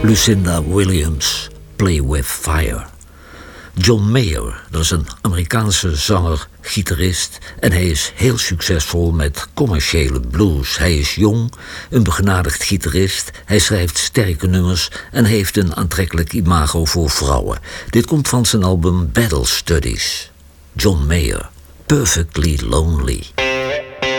Lucinda Williams, Play With Fire. John Mayer, dat is een Amerikaanse zanger, gitarist en hij is heel succesvol met commerciële blues. Hij is jong, een begenadigd gitarist, hij schrijft sterke nummers en heeft een aantrekkelijk imago voor vrouwen. Dit komt van zijn album Battle Studies. John Mayer, Perfectly Lonely.